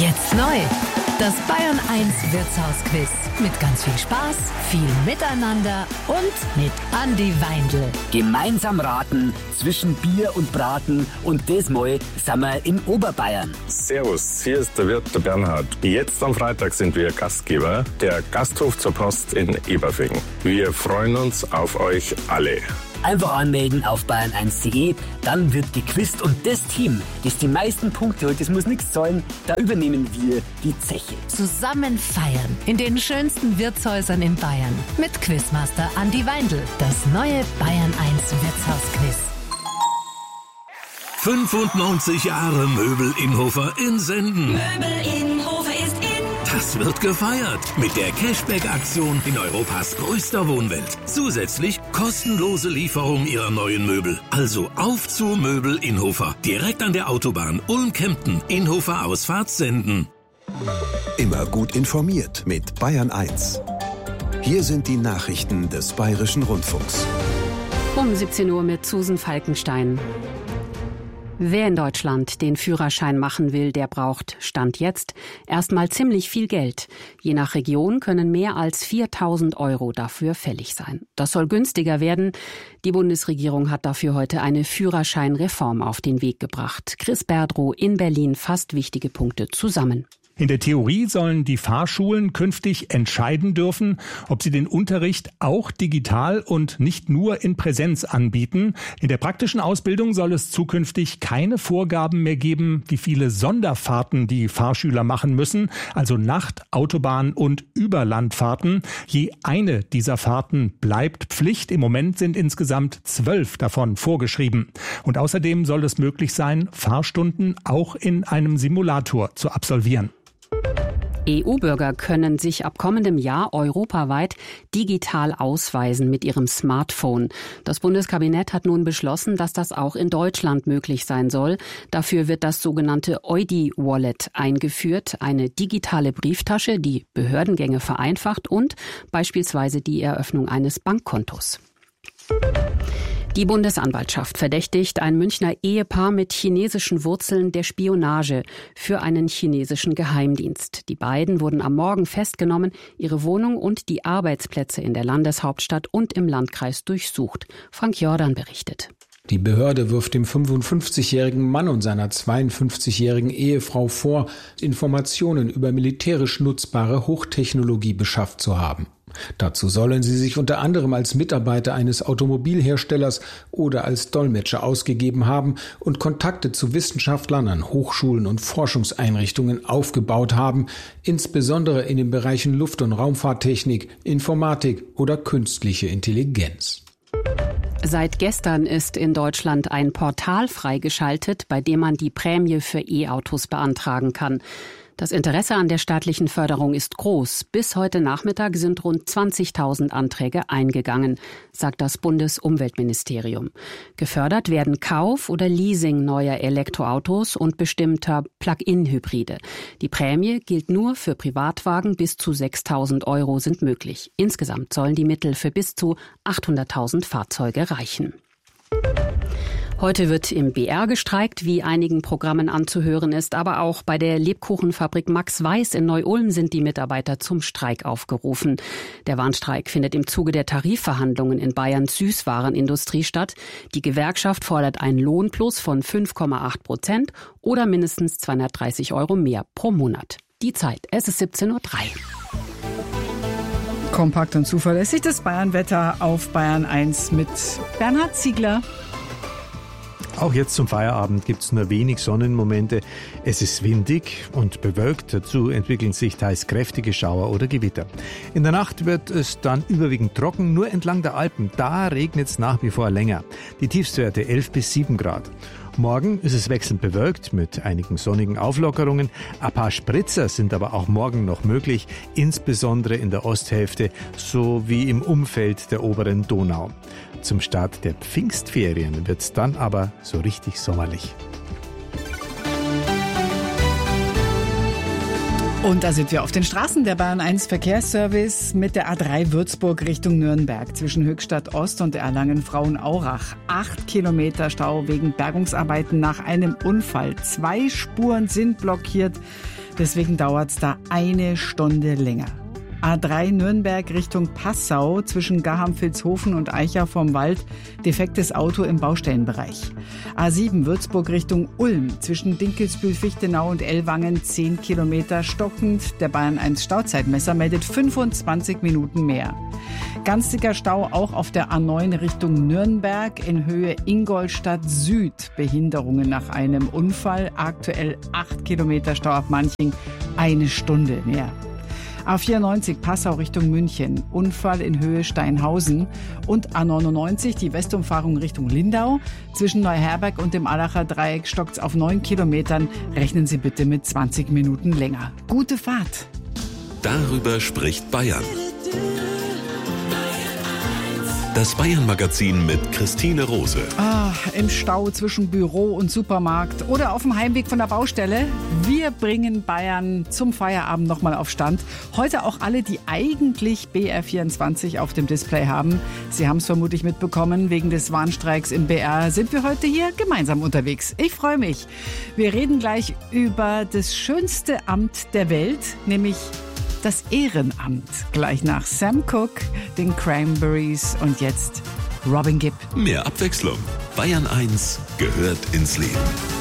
Jetzt neu. Das Bayern 1 Wirtshausquiz. Mit ganz viel Spaß, viel Miteinander und mit Andi Weindl. Gemeinsam raten zwischen Bier und Braten und diesmal sind wir in Oberbayern. Servus, hier ist der Wirt, der Bernhard. Jetzt am Freitag sind wir Gastgeber, der Gasthof zur Post in Eberfing. Wir freuen uns auf euch alle. Einfach anmelden auf bayern1.de, dann wird gequizt und das Team, das die meisten Punkte holt, das muss nichts zahlen, da übernehmen wir die Zeche. Zusammen feiern in den schönsten Wirtshäusern in Bayern mit Quizmaster Andi Weindl. Das neue Bayern 1 Wirtshausquiz. 95 Jahre Möbel Innhofer in Senden. Möbel Innhofer ist in. Das wird gefeiert mit der Cashback-Aktion in Europas größter Wohnwelt. Zusätzlich kostenlose Lieferung Ihrer neuen Möbel. Also auf zu Möbel Innhofer. Direkt an der Autobahn Ulm-Kempten. Innhofer Ausfahrt Senden. Immer gut informiert mit Bayern 1. Hier sind die Nachrichten des Bayerischen Rundfunks. Um 17 Uhr mit Susan Falkenstein. Wer in Deutschland den Führerschein machen will, der braucht, Stand jetzt, erstmal ziemlich viel Geld. Je nach Region können mehr als 4.000 € dafür fällig sein. Das soll günstiger werden. Die Bundesregierung hat dafür heute eine Führerscheinreform auf den Weg gebracht. Chris Berdrow in Berlin fasst wichtige Punkte zusammen. In der Theorie sollen die Fahrschulen künftig entscheiden dürfen, ob sie den Unterricht auch digital und nicht nur in Präsenz anbieten. In der praktischen Ausbildung soll es zukünftig keine Vorgaben mehr geben, wie viele Sonderfahrten die Fahrschüler machen müssen, also Nacht-, Autobahn- und Überlandfahrten. Je eine dieser Fahrten bleibt Pflicht. Im Moment sind insgesamt 12 davon vorgeschrieben. Und außerdem soll es möglich sein, Fahrstunden auch in einem Simulator zu absolvieren. EU-Bürger können sich ab kommendem Jahr europaweit digital ausweisen mit ihrem Smartphone. Das Bundeskabinett hat nun beschlossen, dass das auch in Deutschland möglich sein soll. Dafür wird das sogenannte Eudi-Wallet eingeführt, eine digitale Brieftasche, die Behördengänge vereinfacht und beispielsweise die Eröffnung eines Bankkontos. Die Bundesanwaltschaft verdächtigt ein Münchner Ehepaar mit chinesischen Wurzeln der Spionage für einen chinesischen Geheimdienst. Die beiden wurden am Morgen festgenommen, ihre Wohnung und die Arbeitsplätze in der Landeshauptstadt und im Landkreis durchsucht. Frank Jordan berichtet. Die Behörde wirft dem 55-jährigen Mann und seiner 52-jährigen Ehefrau vor, Informationen über militärisch nutzbare Hochtechnologie beschafft zu haben. Dazu sollen sie sich unter anderem als Mitarbeiter eines Automobilherstellers oder als Dolmetscher ausgegeben haben und Kontakte zu Wissenschaftlern an Hochschulen und Forschungseinrichtungen aufgebaut haben, insbesondere in den Bereichen Luft- und Raumfahrttechnik, Informatik oder künstliche Intelligenz. Seit gestern ist in Deutschland ein Portal freigeschaltet, bei dem man die Prämie für E-Autos beantragen kann. Das Interesse an der staatlichen Förderung ist groß. Bis heute Nachmittag sind rund 20.000 Anträge eingegangen, sagt das Bundesumweltministerium. Gefördert werden Kauf oder Leasing neuer Elektroautos und bestimmter Plug-in-Hybride. Die Prämie gilt nur für Privatwagen, bis zu 6.000 € sind möglich. Insgesamt sollen die Mittel für bis zu 800.000 Fahrzeuge reichen. Heute wird im BR gestreikt, wie einigen Programmen anzuhören ist, aber auch bei der Lebkuchenfabrik Max Weiß in Neu-Ulm sind die Mitarbeiter zum Streik aufgerufen. Der Warnstreik findet im Zuge der Tarifverhandlungen in Bayerns Süßwarenindustrie statt. Die Gewerkschaft fordert einen Lohnplus von 5,8% oder mindestens 230 € mehr pro Monat. Die Zeit, es ist 17:03 Uhr. Kompakt und zuverlässig das Bayernwetter auf Bayern 1 mit Bernhard Ziegler. Auch jetzt zum Feierabend gibt es nur wenig Sonnenmomente. Es ist windig und bewölkt. Dazu entwickeln sich teils kräftige Schauer oder Gewitter. In der Nacht wird es dann überwiegend trocken. Nur entlang der Alpen, da regnet es nach wie vor länger. Die Tiefstwerte 11 bis 7 Grad. Morgen ist es wechselnd bewölkt mit einigen sonnigen Auflockerungen. Ein paar Spritzer sind aber auch morgen noch möglich, insbesondere in der Osthälfte sowie im Umfeld der oberen Donau. Zum Start der Pfingstferien wird es dann aber so richtig sommerlich. Und da sind wir auf den Straßen. Der Bayern 1 Verkehrsservice mit der A3 Würzburg Richtung Nürnberg zwischen Höchstadt Ost und Erlangen-Frauenaurach. 8 Kilometer Stau wegen Bergungsarbeiten nach einem Unfall. 2 Spuren sind blockiert. Deswegen dauert es da 1 Stunde länger. A3 Nürnberg Richtung Passau zwischen Gaham-Vilshofen und Eichau vom Wald. Defektes Auto im Baustellenbereich. A7 Würzburg Richtung Ulm zwischen Dinkelsbühl-Fichtenau und Ellwangen 10 Kilometer stockend. Der Bayern 1 Stauzeitmesser meldet 25 Minuten mehr. Ganz dicker Stau auch auf der A9 Richtung Nürnberg in Höhe Ingolstadt Süd. Behinderungen nach einem Unfall. Aktuell 8 Kilometer Stau ab Manching. 1 Stunde mehr. A94 Passau Richtung München, Unfall in Höhe Steinhausen und A99 die Westumfahrung Richtung Lindau. Zwischen Neuherberg und dem Allacher Dreieck stockt's auf 9 Kilometern. Rechnen Sie bitte mit 20 Minuten länger. Gute Fahrt. Darüber spricht Bayern. Das Bayern-Magazin mit Christine Rose. Im Stau zwischen Büro und Supermarkt oder auf dem Heimweg von der Baustelle. Wir bringen Bayern zum Feierabend nochmal auf Stand. Heute auch alle, die eigentlich BR24 auf dem Display haben. Sie haben es vermutlich mitbekommen, wegen des Warnstreiks im BR sind wir heute hier gemeinsam unterwegs. Ich freue mich. Wir reden gleich über das schönste Amt der Welt, nämlich das Ehrenamt. Gleich nach Sam Cooke, den Cranberries und jetzt Robin Gibb. Mehr Abwechslung. Bayern 1 gehört ins Leben.